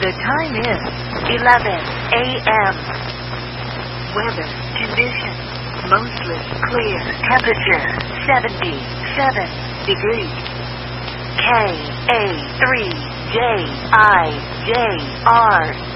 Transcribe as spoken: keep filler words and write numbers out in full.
The time is eleven a m Weather conditions mostly clear. Temperature seventy-seven degrees. K A three J I J R